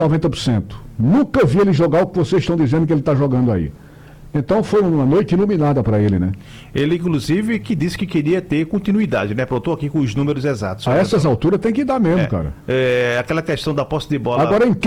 90%. Nunca vi ele jogar o que vocês estão dizendo que ele está jogando aí. Então foi uma noite iluminada para ele, né? Ele, inclusive, que disse que queria ter continuidade, né? Eu estou aqui com os números exatos. A essas alturas tem que dar mesmo, cara. Aquela questão da posse de bola. Agora, em